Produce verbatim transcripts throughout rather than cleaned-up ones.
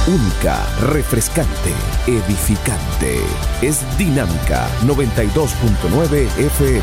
única, refrescante, edificante. Es Dinámica noventa y dos punto nueve F M.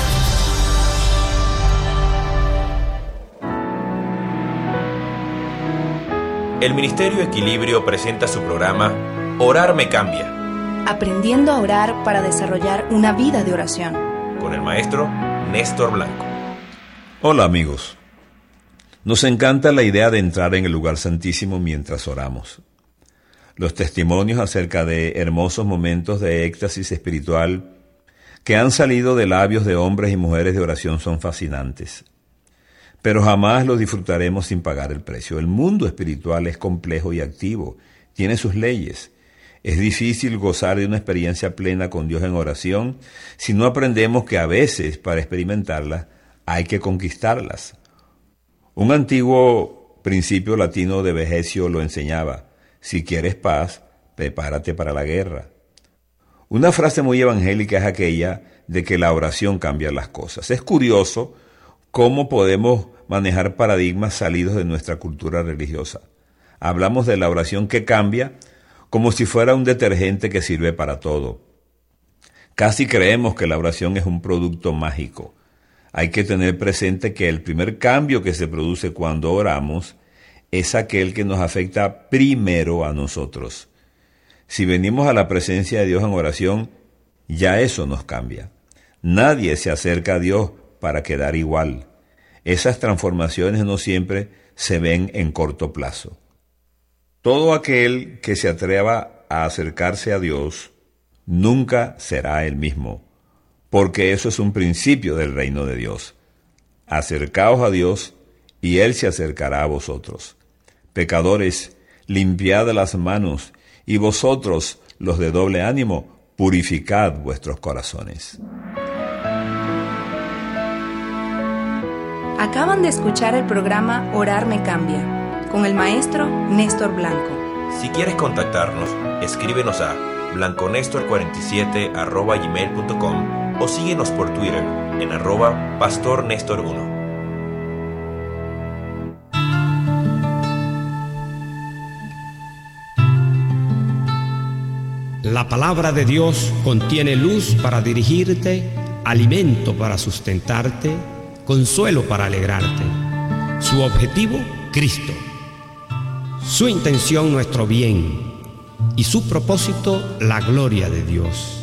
El Ministerio Equilibrio presenta su programa Orar me cambia. Aprendiendo a orar para desarrollar una vida de oración. Con el maestro Néstor Blanco. Hola amigos. Nos encanta la idea de entrar en el lugar santísimo mientras oramos. Los testimonios acerca de hermosos momentos de éxtasis espiritual que han salido de labios de hombres y mujeres de oración son fascinantes. Pero jamás los disfrutaremos sin pagar el precio. El mundo espiritual es complejo y activo, tiene sus leyes. Es difícil gozar de una experiencia plena con Dios en oración si no aprendemos que a veces, para experimentarla, hay que conquistarlas. Un antiguo principio latino de Vegecio lo enseñaba: si quieres paz, prepárate para la guerra. Una frase muy evangélica es aquella de que la oración cambia las cosas. Es curioso cómo podemos manejar paradigmas salidos de nuestra cultura religiosa. Hablamos de la oración que cambia como si fuera un detergente que sirve para todo. Casi creemos que la oración es un producto mágico. Hay que tener presente que el primer cambio que se produce cuando oramos es aquel que nos afecta primero a nosotros. Si venimos a la presencia de Dios en oración, ya eso nos cambia. Nadie se acerca a Dios para quedar igual. Esas transformaciones no siempre se ven en corto plazo. Todo aquel que se atreva a acercarse a Dios nunca será el mismo, porque eso es un principio del reino de Dios. Acercaos a Dios y Él se acercará a vosotros. Pecadores, limpiad las manos, y vosotros, los de doble ánimo, purificad vuestros corazones. Acaban de escuchar el programa Orar me cambia, con el maestro Néstor Blanco. Si quieres contactarnos, escríbenos a blanconestor cuarenta y siete arroba gmail punto com o síguenos por Twitter en arroba pastornestor uno. La palabra de Dios contiene luz para dirigirte, alimento para sustentarte, consuelo para alegrarte. Su objetivo, Cristo. Su intención, nuestro bien. Y su propósito, la gloria de Dios.